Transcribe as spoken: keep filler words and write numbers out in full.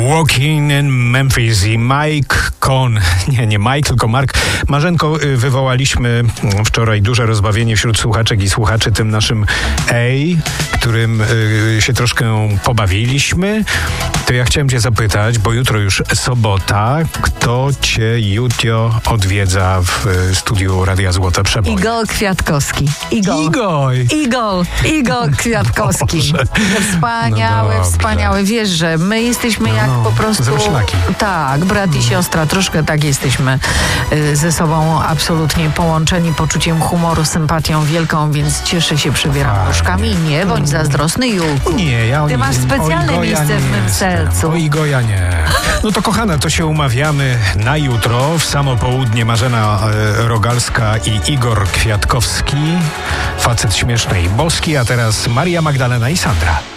Walking in Memphis i Mike Cohn. Nie, nie Mike, tylko Mark. Marzenko, wywołaliśmy wczoraj duże rozbawienie wśród słuchaczek i słuchaczy tym naszym Ej, którym y, się troszkę pobawiliśmy. To ja chciałem cię zapytać, bo jutro już sobota, kto cię jutro odwiedza w studiu Radia Złote Przeboje? Igor Kwiatkowski. Igor. Igor. Igor. Igor Kwiatkowski. Wspaniały, no wspaniały. Wiesz, że my jesteśmy no, jak no, po prostu... zamyślaki. Tak, brat i siostra. Troszkę tak jesteśmy y, ze sobą absolutnie połączeni poczuciem humoru, sympatią wielką, więc cieszę się, przybieram nóżkami. Nie bądź zazdrosny, Julku. Nie, ja o Ty masz specjalne miejsce w mym sercu. O Igoja nie. No to kochana, to się umawiamy na jutro w samo południe. Marzena e, Rogalska i Igor Kwiatkowski. Facet śmieszny i boski, a teraz Maria Magdalena i Sandra.